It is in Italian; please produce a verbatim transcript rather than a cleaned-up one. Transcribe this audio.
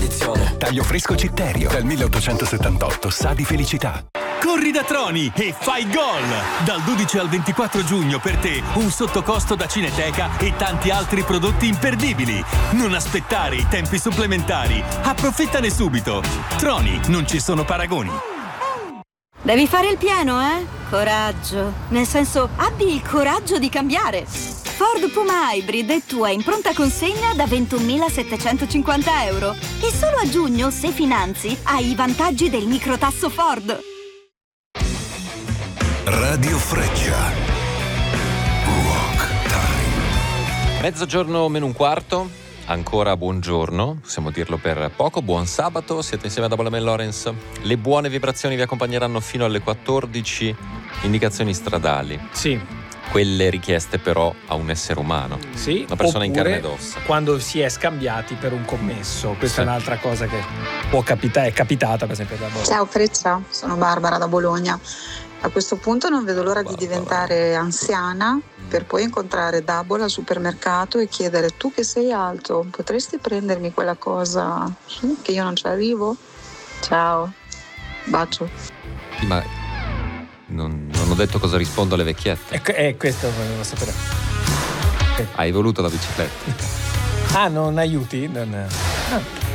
tradizione. Taglio fresco Citterio, dal milleottocentosettantotto, sa di felicità. Corri da Troni e fai gol! Dal dodici al ventiquattro giugno per te un sottocosto da Cineteca e tanti altri prodotti imperdibili. Non aspettare i tempi supplementari. Approfittane subito. Troni, non ci sono paragoni. Devi fare il pieno, eh? Coraggio. Nel senso, abbi il coraggio di cambiare. Ford Puma Hybrid è tua in pronta consegna da ventunomilasettecentocinquanta euro. E solo a giugno, se finanzi, hai i vantaggi del microtasso Ford. Radio Freccia. Rock Time. Mezzogiorno meno un quarto, ancora buongiorno, possiamo dirlo per poco, buon sabato, siete insieme ad Abolamen Lorenz. Le buone vibrazioni vi accompagneranno fino alle quattordici, indicazioni stradali. Sì. Quelle richieste però a un essere umano, sì, una persona in carne ed oppure ossa. Quando si è scambiati per un commesso, questa Sì. è un'altra cosa che può capitare, è capitata per esempio da voi. Ciao Freccia, sono Barbara da Bologna. A questo punto non vedo l'ora Barbara. di diventare anziana per poi incontrare Dabol al supermercato e chiedere: tu che sei alto, potresti prendermi quella cosa su, che io non ci arrivo? Ciao, bacio. Sì, ma non, non ho detto cosa rispondo alle vecchiette. Ecco, eh, questo volevo sapere. Hai voluto la bicicletta. Ah, non aiuti? Non... Ah.